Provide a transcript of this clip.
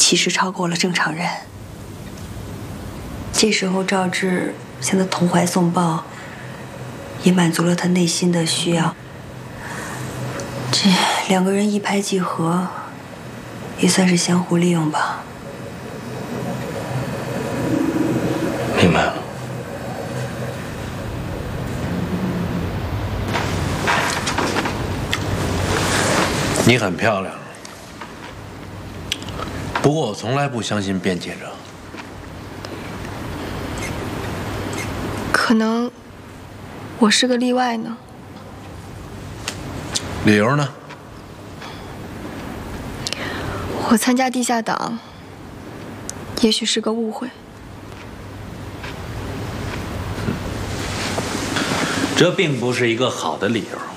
其实超过了正常人。这时候赵志向他投怀送抱，也满足了他内心的需要。这两个人一拍即合，也算是相互利用吧。 明白了。你很漂亮，不过我从来不相信辩解者。 可能我是个例外呢。 理由呢？ 我参加地下党，也许是个误会。 这并不是一个好的理由。